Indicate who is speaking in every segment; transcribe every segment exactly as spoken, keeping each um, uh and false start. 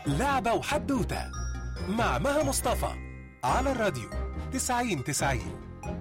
Speaker 1: لعبة وحدوتة مع مها مصطفى على الراديو تسعين تسعين.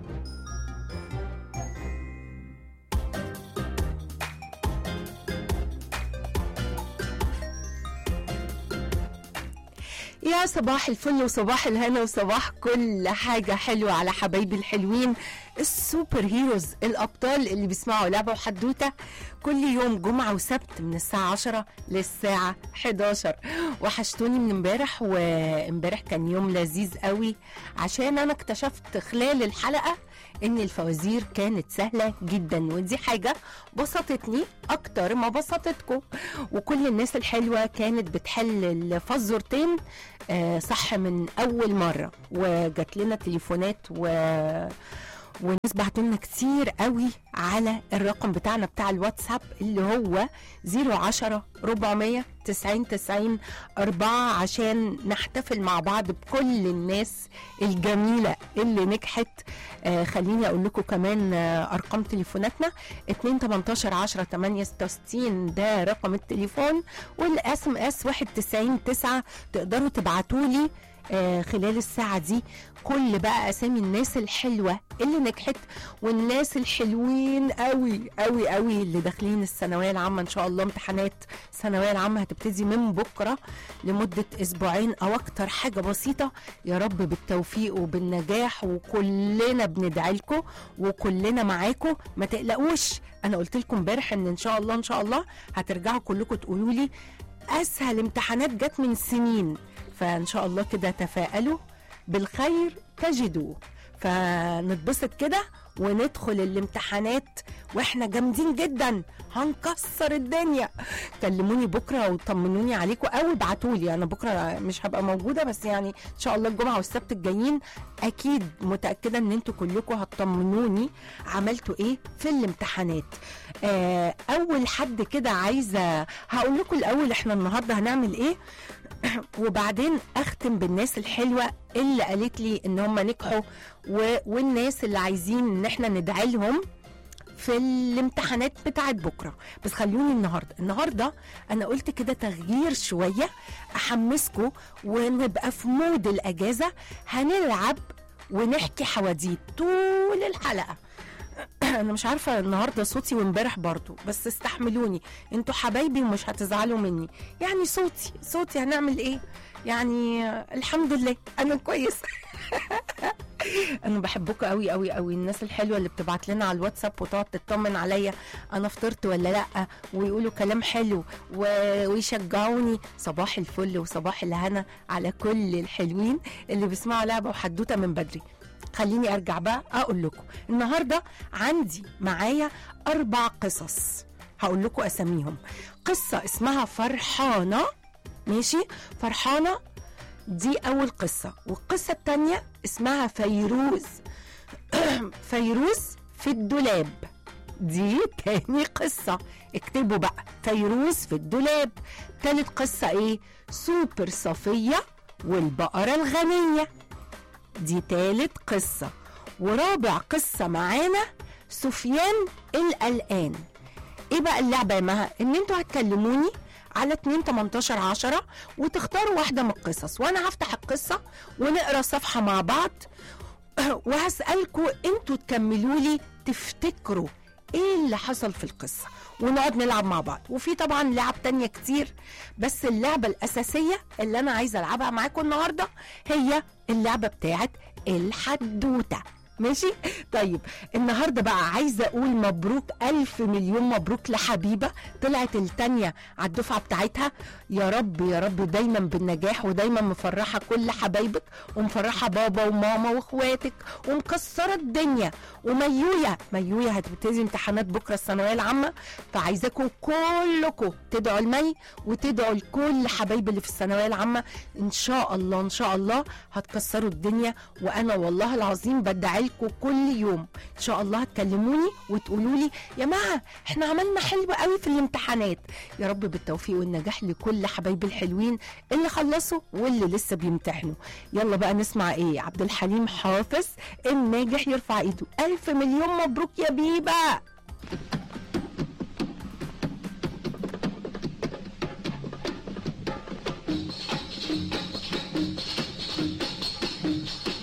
Speaker 2: يا صباح الفل وصباح الهنا وصباح كل حاجة حلوة على حبايبي الحلوين السوبر هيروز الأبطال اللي بيسمعوا لعبة وحدوتة كل يوم جمعة وسبت من الساعة عشرة للساعة حداشر. وحشتوني من امبارح، وامبارح كان يوم لذيذ قوي عشان أنا اكتشفت خلال الحلقة ان الفوازير كانت سهلة جدا، ودي حاجة بسطتني اكتر ما بسطتكم. وكل الناس الحلوة كانت بتحل الفزورتين آه صح من اول مرة، وجات لنا تليفونات و وناس بعتولنا كتير قوي على الرقم بتاعنا بتاع الواتساب اللي هو صفر عشرة أربعمية تسعين تسعين أربعة عشان نحتفل مع بعض بكل الناس الجميلة اللي نجحت. آه خليني أقول لكم كمان آه أرقام تليفوناتنا اتنين تمنتاشر عشرة تمانية ستة وستين ده رقم التليفون، والاس ام اس واحد تسعين تسعة تقدروا تبعتولي آه خلال الساعة دي كل بقى أسامي الناس الحلوة اللي نجحت والناس الحلوين قوي قوي قوي اللي داخلين الثانوية العامة. إن شاء الله امتحانات الثانوية العامة هتبتدي من بكرة لمدة أسبوعين أو أكتر، حاجة بسيطة. يا رب بالتوفيق وبالنجاح، وكلنا بندعي لكم وكلنا معاكم، ما تقلقوش. أنا قلت لكم امبارح إن إن شاء الله إن شاء الله هترجعوا كلكم تقولوا لي أسهل امتحانات جت من سنين، فإن شاء الله كده تفائلوا بالخير تجدوه، فنتبسط كده وندخل الامتحانات واحنا جامدين جدا، هنكسر الدنيا. كلموني بكره وطمنوني عليكم او ابعتولي، انا بكره مش هبقى موجوده، بس يعني ان شاء الله الجمعه والسبت الجايين اكيد متاكده ان انتوا كلكم هتطمنوني عملتوا ايه في الامتحانات. آه اول حد كده عايزه هقول لكم الاول احنا النهارده هنعمل ايه، وبعدين اختم بالناس الحلوه اللي قالت لي ان هم نجحوا و... والناس اللي عايزين ان احنا ندعي لهم في الامتحانات بتاعت بكره. بس خلوني النهارده النهارده انا قلت كده تغيير شويه احمسكم ونبقى في مود الاجازه، هنلعب ونحكي حواديت طول الحلقه. انا مش عارفه النهارده صوتي وامبارح برضو، بس استحملوني انتوا حبايبي ومش هتزعلوا مني. يعني صوتي صوتي هنعمل ايه يعني، الحمد لله انا كويس. انا بحبكم قوي قوي قوي، الناس الحلوه اللي بتبعت لنا على الواتساب وتقعد تطمن عليا انا فطرت ولا لا، ويقولوا كلام حلو ويشجعوني. صباح الفل وصباح الهنا على كل الحلوين اللي بيسمعوا لعبه وحدوته من بدري. خليني ارجع بقى اقول لكم النهارده عندي معايا اربع قصص هقول لكم اساميهم. قصه اسمها فرحانه، ماشي، فرحانه دي اول قصه، والقصه الثانيه اسمها فيروز فيروز في الدولاب دي تاني قصه. اكتبوا بقى فيروز في الدولاب. ثالث قصه ايه، سوبر صفيه والبقره الغنيه دي تالت قصة. ورابع قصة معانا سفيان القلقان. ايه بقى اللعبة يا مها؟ ان انتوا هتكلموني على اتنين تمنتاشر عشرة وتختاروا واحدة من القصص، وانا هفتح القصة ونقرأ صفحة مع بعض وهسألكوا انتوا تكملوا لي تفتكروا ايه اللي حصل في القصة، ونقعد نلعب مع بعض. وفي طبعا لعب تانية كتير، بس اللعبة الأساسية اللي أنا عايزة ألعبها معاكم النهاردة هي اللعبة بتاعت الحدوتة، ماشي؟ طيب النهاردة بقى عايزة أقول مبروك ألف مليون مبروك لحبيبة طلعت التانية على الدفعة بتاعتها. يا رب يا رب دايما بالنجاح، ودايما مفرحة كل حبايبك، ومفرحة بابا وماما واخواتك، ومكسرة الدنيا. وميويا ميويا هتبتدي امتحانات بكرة الثانوية العامة، فعايزاكم كلكم تدعوا المي وتدعوا لكل حبايبي اللي في الثانوية العامة. ان شاء الله ان شاء الله هتكسروا الدنيا، وانا والله العظيم بدعي لكم كل يوم. ان شاء الله هتكلموني وتقولوا لي يا مها احنا عملنا حلو قوي في الامتحانات. يا رب بالتوفيق والنجاح لكل حبايبي الحلوين اللي خلصوا واللي لسه بيمتحنوا. يلا بقى نسمع ايه، عبد الحليم حافظ الناجح يرفع ايده. الف مليون مبروك يا بيبا.